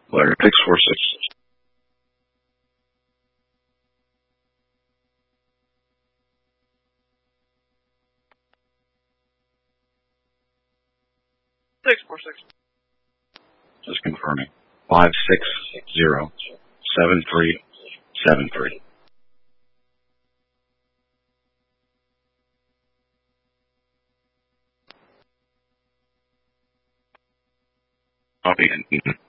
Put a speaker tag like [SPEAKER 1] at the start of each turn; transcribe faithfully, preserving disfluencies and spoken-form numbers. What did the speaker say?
[SPEAKER 1] Letter six four six.
[SPEAKER 2] Six four six.
[SPEAKER 1] Just confirming. Five six zero seven three seven three. Copy.